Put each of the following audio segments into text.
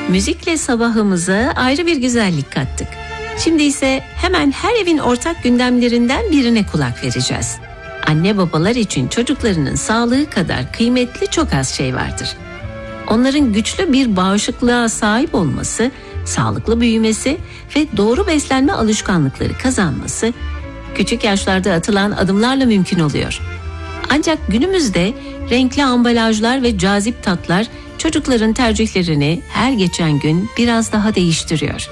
Müzikle sabahımıza ayrı bir güzellik kattık. Şimdi ise hemen her evin ortak gündemlerinden birine kulak vereceğiz. Anne babalar için çocuklarının sağlığı kadar kıymetli çok az şey vardır. Onların güçlü bir bağışıklığa sahip olması, sağlıklı büyümesi ve doğru beslenme alışkanlıkları kazanması küçük yaşlarda atılan adımlarla mümkün oluyor. Ancak günümüzde renkli ambalajlar ve cazip tatlar çocukların tercihlerini her geçen gün biraz daha değiştiriyor.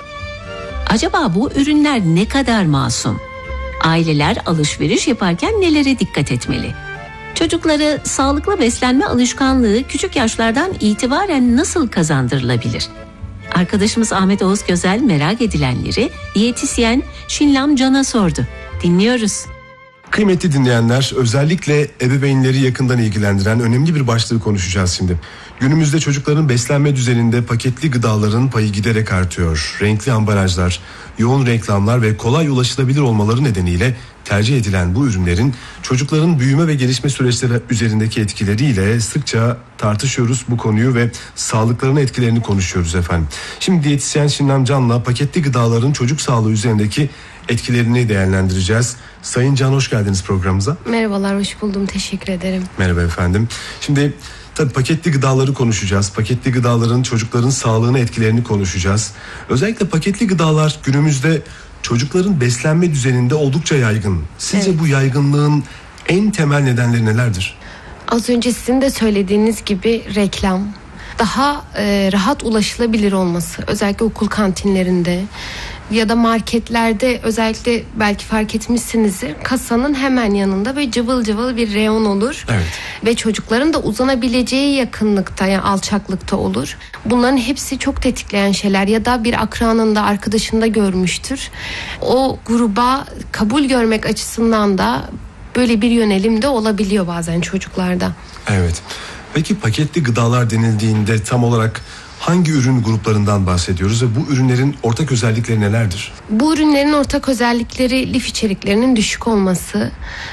Acaba bu ürünler ne kadar masum? Aileler alışveriş yaparken nelere dikkat etmeli? Çocuklara sağlıklı beslenme alışkanlığı küçük yaşlardan itibaren nasıl kazandırılabilir? Arkadaşımız Ahmet Oğuz Gözel merak edilenleri diyetisyen Şinlam Can'a sordu. Dinliyoruz. Kıymetli dinleyenler, özellikle ebeveynleri yakından ilgilendiren önemli bir başlığı konuşacağız şimdi. Günümüzde çocukların beslenme düzeninde paketli gıdaların payı giderek artıyor. Renkli ambalajlar, yoğun reklamlar ve kolay ulaşılabilir olmaları nedeniyle tercih edilen bu ürünlerin çocukların büyüme ve gelişme süreçleri üzerindeki etkileriyle sıkça tartışıyoruz bu konuyu ve sağlıklarına etkilerini konuşuyoruz efendim. Şimdi diyetisyen Şinlam Can'la paketli gıdaların çocuk sağlığı üzerindeki etkilerini değerlendireceğiz. Sayın Can, hoş geldiniz programımıza. Merhabalar, hoş buldum. Teşekkür ederim. Merhaba efendim. Şimdi tabii paketli gıdaları konuşacağız. Paketli gıdaların çocukların sağlığına etkilerini konuşacağız. Özellikle paketli gıdalar günümüzde çocukların beslenme düzeninde oldukça yaygın. Sizce Evet. bu yaygınlığın en temel nedenleri nelerdir? Az önce sizin de söylediğiniz gibi reklam, daha rahat ulaşılabilir olması, özellikle okul kantinlerinde ya da marketlerde, özellikle belki fark etmişsinizdir, kasanın hemen yanında ve cıvıl cıvıl bir reyon olur. Evet. Ve çocukların da uzanabileceği yakınlıkta, yani alçaklıkta olur. Bunların hepsi çok tetikleyen şeyler. Ya da bir akranında, arkadaşında görmüştür. O gruba kabul görmek açısından da böyle bir yönelim de olabiliyor bazen çocuklarda. Evet. Peki paketli gıdalar denildiğinde tam olarak hangi ürün gruplarından bahsediyoruz ve bu ürünlerin ortak özellikleri nelerdir? Bu ürünlerin ortak özellikleri lif içeriklerinin düşük olması,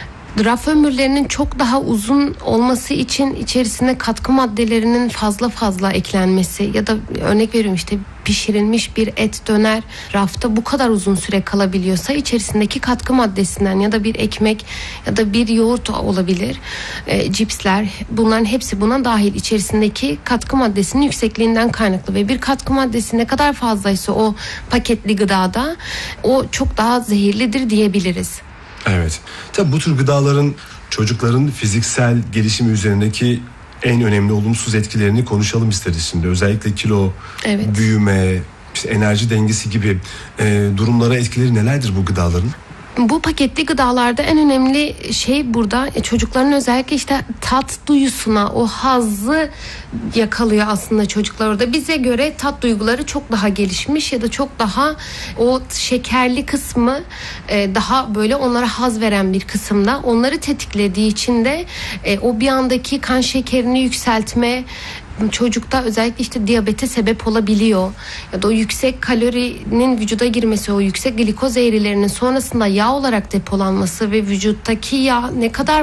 raf ömürlerinin çok daha uzun olması için içerisine katkı maddelerinin fazla eklenmesi ya da örnek veriyorum işte pişirilmiş bir et döner rafta bu kadar uzun süre kalabiliyorsa içerisindeki katkı maddesinden ya da bir ekmek ya da bir yoğurt olabilir, cipsler, bunların hepsi buna dahil. İçerisindeki katkı maddesinin yüksekliğinden kaynaklı ve bir katkı maddesi ne kadar fazlaysa o paketli gıdada o çok daha zehirlidir diyebiliriz. Evet. Tabii bu tür gıdaların çocukların fiziksel gelişimi üzerindeki en önemli olumsuz etkilerini konuşalım isteriz şimdi. Özellikle kilo, Evet. büyüme, işte enerji dengesi gibi durumlara etkileri nelerdir bu gıdaların? Bu paketli gıdalarda en önemli şey burada çocukların özellikle işte tat duyusuna, o hazzı yakalıyor aslında çocuklar orada. Bize göre tat duyguları çok daha gelişmiş ya da çok daha o şekerli kısmı daha böyle onlara haz veren bir kısımda. Onları tetiklediği için de o bir andaki kan şekerini yükseltme, çocukta özellikle işte diyabete sebep olabiliyor. Ya da o yüksek kalorinin vücuda girmesi, o yüksek glikoz eğrilerinin sonrasında yağ olarak depolanması ve vücuttaki yağ ne kadar